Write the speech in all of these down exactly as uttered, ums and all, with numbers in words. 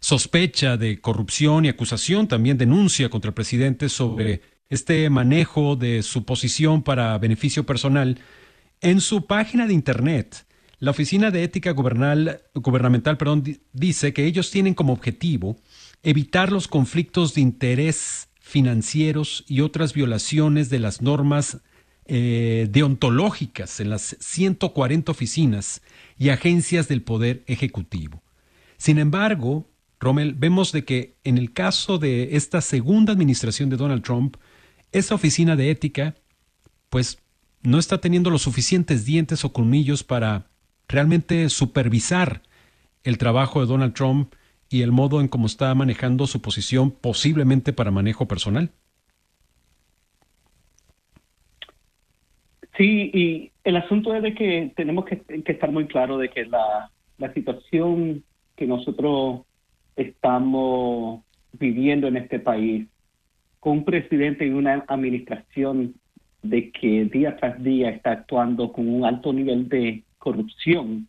sospecha de corrupción y acusación, también denuncia contra el presidente sobre este manejo de su posición para beneficio personal. En su página de internet, la Oficina de Ética Gubernal- Gubernamental, perdón, di- dice que ellos tienen como objetivo evitar los conflictos de interés financieros y otras violaciones de las normas eh, deontológicas en las ciento cuarenta oficinas y agencias del Poder Ejecutivo. Sin embargo, Rommel, vemos de que en el caso de esta segunda administración de Donald Trump, esa oficina de ética, pues no está teniendo los suficientes dientes o colmillos para realmente supervisar el trabajo de Donald Trump y el modo en cómo está manejando su posición posiblemente para manejo personal. Sí, y el asunto es de que tenemos que, que estar muy claro de que la, la situación que nosotros estamos viviendo en este país, con un presidente y una administración de que día tras día está actuando con un alto nivel de corrupción,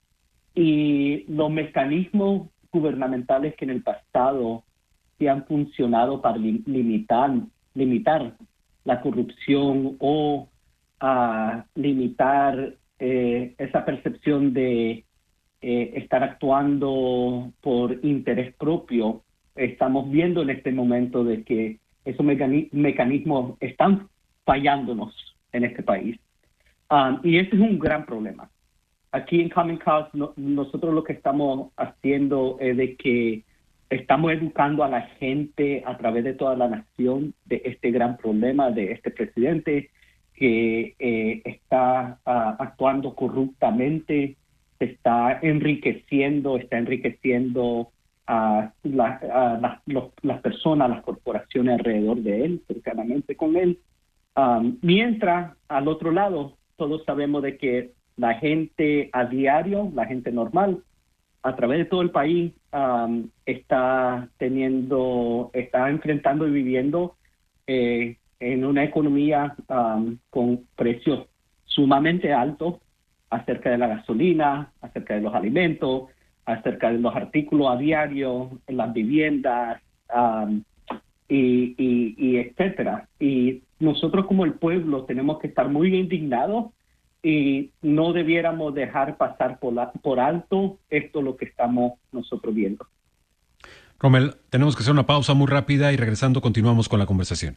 y los mecanismos gubernamentales que en el pasado sí han funcionado para li- limitar, limitar la corrupción o a limitar eh, esa percepción de eh, estar actuando por interés propio. Estamos viendo en este momento de que esos mecani- mecanismos están fallándonos en este país. Um, y ese es un gran problema. Aquí en Common Cause no- nosotros lo que estamos haciendo es de que estamos educando a la gente a través de toda la nación de este gran problema de este presidente que eh, está ah, actuando corruptamente, se está enriqueciendo, está enriqueciendo a, la- a las, los- las personas, las corporaciones alrededor de él, cercanamente con él. Um, mientras, al otro lado, todos sabemos de que la gente a diario, la gente normal, a través de todo el país, um, está teniendo, está enfrentando y viviendo eh, en una economía um, con precios sumamente altos acerca de la gasolina, acerca de los alimentos, acerca de los artículos a diario, en las viviendas, um, y, y, y etcétera. Y nosotros como el pueblo tenemos que estar muy indignados y no debiéramos dejar pasar por, la, por alto esto lo que estamos nosotros viendo. Rommel, tenemos que hacer una pausa muy rápida y regresando continuamos con la conversación.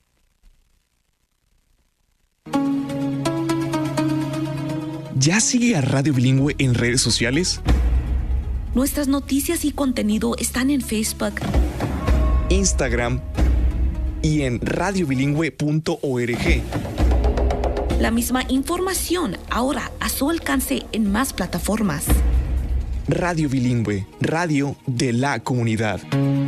¿Ya sigue a Radio Bilingüe en redes sociales? Nuestras noticias y contenido están en Facebook, Instagram y en radio bilingüe punto org. la misma información ahora a su alcance en más plataformas. Radio Bilingüe, radio de la comunidad.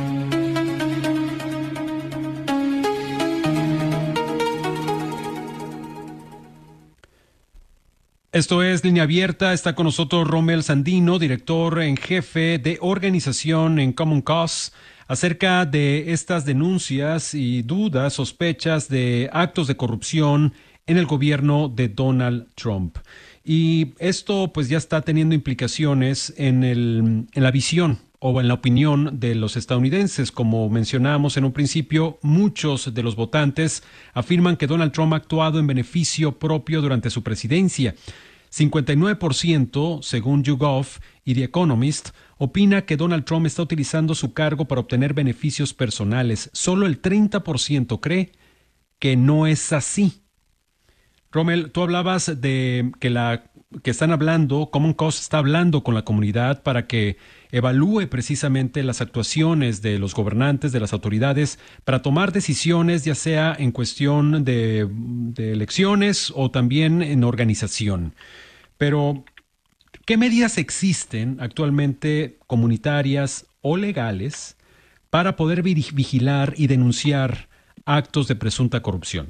Esto es Línea Abierta. Está con nosotros Rommel Sandino, director en jefe de organización en Common Cause, acerca de estas denuncias y dudas, sospechas de actos de corrupción en el gobierno de Donald Trump. Y esto pues ya está teniendo implicaciones en, el, en la visión o en la opinión de los estadounidenses. Como mencionamos en un principio, muchos de los votantes afirman que Donald Trump ha actuado en beneficio propio durante su presidencia. cincuenta y nueve por ciento, según YouGov y The Economist, opina que Donald Trump está utilizando su cargo para obtener beneficios personales. Solo el treinta por ciento cree que no es así. Rommel, tú hablabas de que la que están hablando, Common Cause está hablando con la comunidad para que evalúe precisamente las actuaciones de los gobernantes, de las autoridades, para tomar decisiones, ya sea en cuestión de, de elecciones o también en organización. Pero, ¿qué medidas existen actualmente comunitarias o legales para poder vi- vigilar y denunciar actos de presunta corrupción?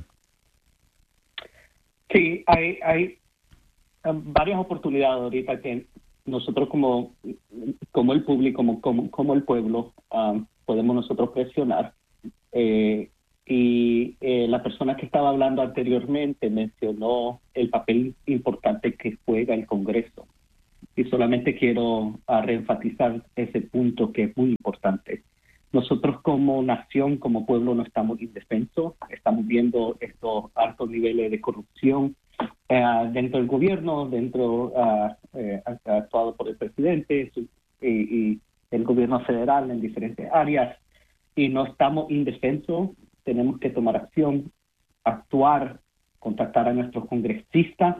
Sí, hay, hay um, varias oportunidades ahorita que nosotros como, como el público, como, como, como el pueblo, um, podemos nosotros presionar. Eh, y eh, la persona que estaba hablando anteriormente mencionó el papel importante que juega el Congreso. y solamente quiero uh, reenfatizar ese punto que es muy importante. Nosotros como nación, como pueblo, no estamos indefensos. Estamos viendo estos altos niveles de corrupción uh, dentro del gobierno, dentro uh, eh, actuado por el presidente su, y, y el gobierno federal en diferentes áreas. Y no estamos indefensos. Tenemos que tomar acción, actuar, contactar a nuestros congresistas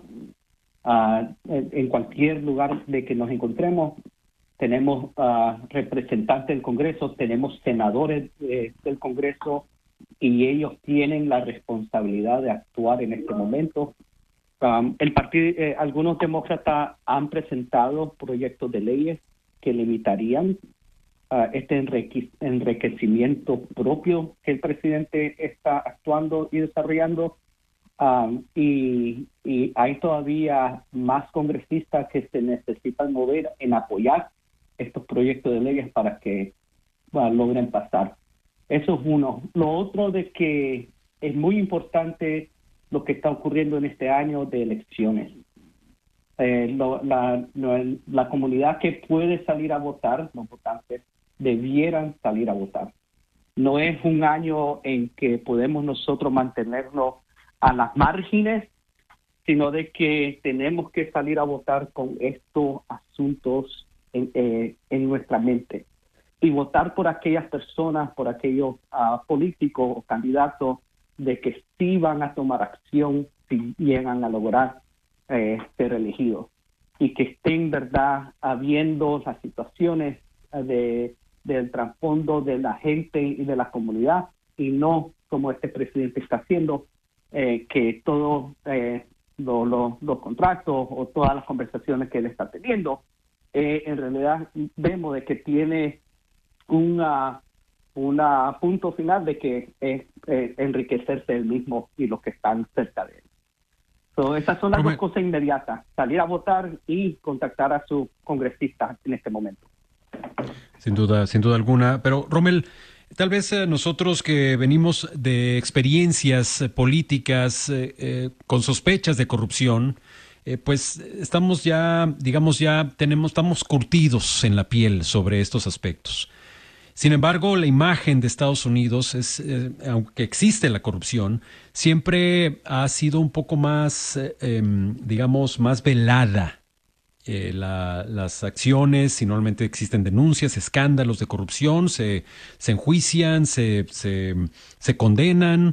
uh, en, en cualquier lugar de que nos encontremos. Tenemos uh, representantes del Congreso, tenemos senadores eh, del Congreso y ellos tienen la responsabilidad de actuar en este momento. Um, el partido, eh, algunos demócratas han presentado proyectos de leyes que limitarían uh, este enrique- enriquecimiento propio que el presidente está actuando y desarrollando. Um, y, y hay todavía más congresistas que se necesitan mover en apoyar estos proyectos de leyes para que bueno, logren pasar. Eso es uno. Lo otro de que es muy importante lo que está ocurriendo en este año de elecciones. Eh, lo, la, lo, la comunidad que puede salir a votar, los votantes, debieran salir a votar. No es un año en que podemos nosotros mantenernos a las márgenes, sino de que tenemos que salir a votar con estos asuntos En, eh, en nuestra mente y votar por aquellas personas, por aquellos uh, políticos o candidatos de que sí van a tomar acción si llegan a lograr eh, ser elegidos y que estén, verdad, habiendo las situaciones de, del trasfondo de la gente y de la comunidad y no como este presidente está haciendo, eh, que todos eh, lo, lo, los contratos o todas las conversaciones que él está teniendo Eh, en realidad vemos de que tiene una, una punto final de que es eh, enriquecerse él mismo y los que están cerca de él. So, esas son las Romel, dos cosas inmediatas, salir a votar y contactar a sus congresistas en este momento. Sin duda, sin duda alguna. Pero, Romel, tal vez eh, nosotros que venimos de experiencias eh, políticas eh, eh, con sospechas de corrupción, Eh, pues estamos ya, digamos ya, tenemos, estamos curtidos en la piel sobre estos aspectos. Sin embargo, la imagen de Estados Unidos es, eh, aunque existe la corrupción, siempre ha sido un poco más, eh, eh, digamos, más velada. Eh, la, las acciones, si normalmente existen denuncias, escándalos de corrupción, se, se enjuician, se, se, se condenan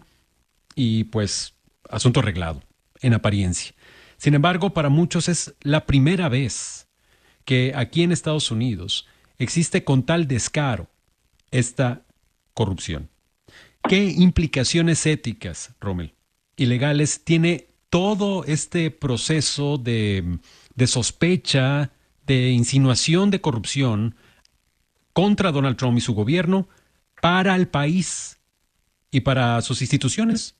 y pues asunto arreglado, en apariencia. Sin embargo, para muchos es la primera vez que aquí en Estados Unidos existe con tal descaro esta corrupción. ¿Qué implicaciones éticas, Romel, y legales tiene todo este proceso de, de sospecha, de insinuación de corrupción contra Donald Trump y su gobierno para el país y para sus instituciones?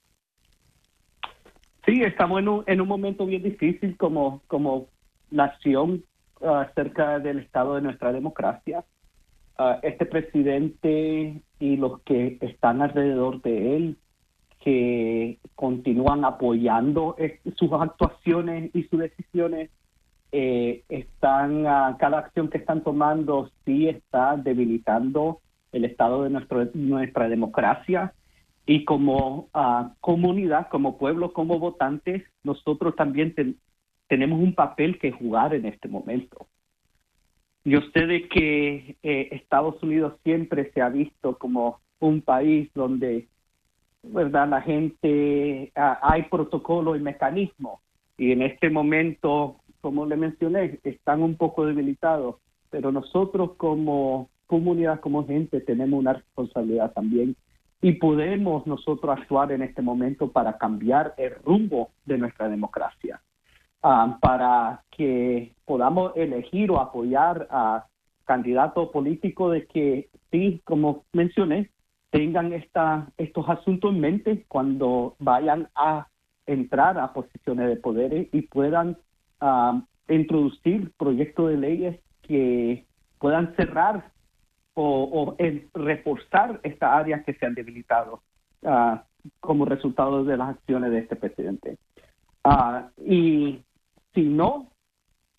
Sí, estamos en un, en un momento bien difícil como, como nación uh, acerca del estado de nuestra democracia. Uh, este presidente y los que están alrededor de él, que continúan apoyando eh, sus actuaciones y sus decisiones, eh, están uh, cada acción que están tomando sí está debilitando el estado de nuestro, nuestra democracia. Y como uh, comunidad, como pueblo, como votantes, nosotros también ten, tenemos un papel que jugar en este momento. Yo sé de que eh, Estados Unidos siempre se ha visto como un país donde, verdad, la gente, uh, hay protocolo y mecanismos. Y en este momento, como le mencioné, están un poco debilitados. Pero nosotros como comunidad, como gente, tenemos una responsabilidad también. Y podemos nosotros actuar en este momento para cambiar el rumbo de nuestra democracia, uh, para que podamos elegir o apoyar a candidatos políticos de que, sí, como mencioné, tengan esta, estos asuntos en mente cuando vayan a entrar a posiciones de poder y puedan uh, introducir proyectos de leyes que puedan cerrar o, o el reforzar estas áreas que se han debilitado uh, como resultado de las acciones de este presidente. Uh, y si no,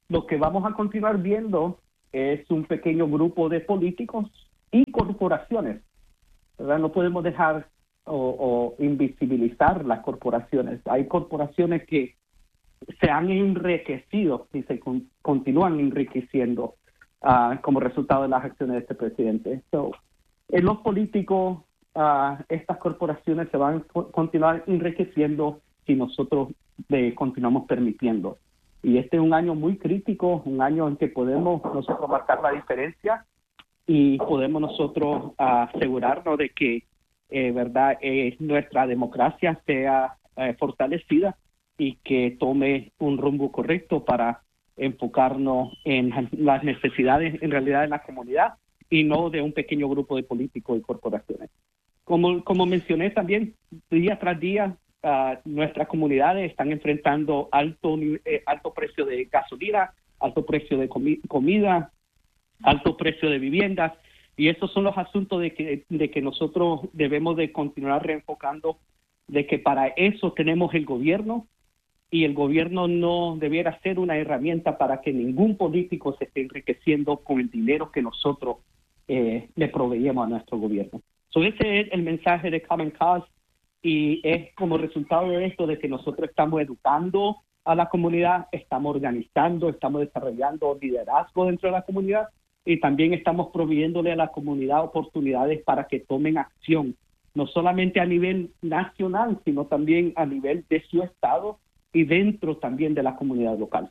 lo que vamos a continuar viendo es un pequeño grupo de políticos y corporaciones, ¿verdad? No podemos dejar o, o invisibilizar las corporaciones. Hay corporaciones que se han enriquecido y se con, continúan enriqueciendo uh, como resultado de las acciones de este presidente. So, en los políticos, uh, estas corporaciones se van a co- continuar enriqueciendo si nosotros le continuamos permitiendo. Y este es un año muy crítico, un año en que podemos nosotros marcar la diferencia y podemos nosotros uh, asegurarnos de que eh, verdad eh, nuestra democracia sea eh, fortalecida y que tome un rumbo correcto para enfocarnos en las necesidades en realidad de la comunidad y no de un pequeño grupo de políticos y corporaciones. Como, como mencioné también, día tras día, uh, nuestras comunidades están enfrentando alto, eh, alto precio de gasolina, alto precio de comi- comida, alto precio de viviendas, y esos son los asuntos de que, de que nosotros debemos de continuar reenfocando, de que para eso tenemos el gobierno, y el gobierno no debiera ser una herramienta para que ningún político se esté enriqueciendo con el dinero que nosotros eh, le proveemos a nuestro gobierno. So ese es el mensaje de Common Cause, y es como resultado de esto de que nosotros estamos educando a la comunidad, estamos organizando, estamos desarrollando liderazgo dentro de la comunidad, y también estamos proveyéndole a la comunidad oportunidades para que tomen acción, no solamente a nivel nacional, sino también a nivel de su estado y dentro también de la comunidad local.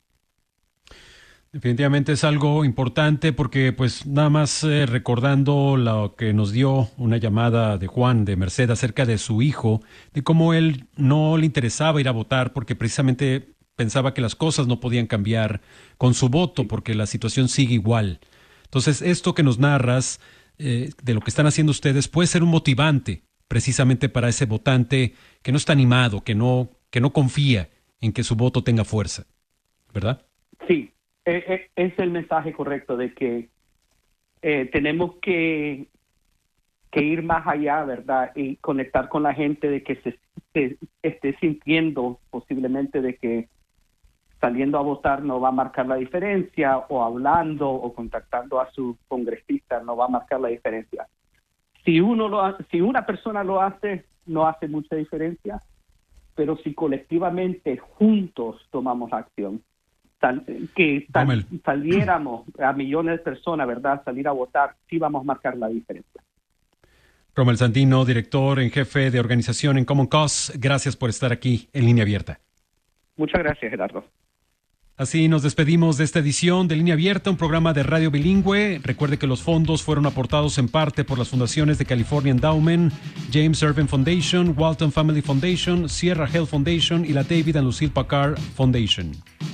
Definitivamente es algo importante porque pues nada más eh, recordando lo que nos dio una llamada de Juan de Merced acerca de su hijo, de cómo él no le interesaba ir a votar porque precisamente pensaba que las cosas no podían cambiar con su voto porque la situación sigue igual. Entonces esto que nos narras eh, de lo que están haciendo ustedes puede ser un motivante precisamente para ese votante que no está animado, que no, que no confía en que su voto tenga fuerza, ¿verdad? Sí. Es el mensaje correcto de que eh, tenemos que, que ir más allá, ¿verdad? Y conectar con la gente de que se, se esté sintiendo posiblemente de que saliendo a votar no va a marcar la diferencia, o hablando o contactando a su congresista no va a marcar la diferencia. Si uno lo ha, si una persona lo hace, no hace mucha diferencia, pero si colectivamente juntos tomamos acción, Sal, que sal, saliéramos a millones de personas, ¿verdad? Salir a votar, sí vamos a marcar la diferencia. Rommel Sandino, director en jefe de organización en Common Cause, gracias por estar aquí en Línea Abierta. Muchas gracias, Gerardo. Así nos despedimos de esta edición de Línea Abierta, un programa de radio bilingüe. Recuerde que los fondos fueron aportados en parte por las fundaciones de California Endowment, James Irving Foundation, Walton Family Foundation, Sierra Health Foundation y la David and Lucille Packard Foundation.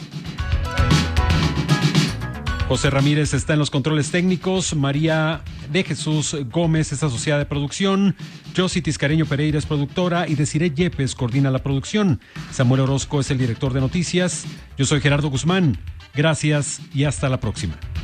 José Ramírez está en los controles técnicos, María de Jesús Gómez es asociada de producción, Josie Tiscareño Pereira es productora y Desiree Yepes coordina la producción. Samuel Orozco es el director de noticias. Yo soy Gerardo Guzmán. Gracias y hasta la próxima.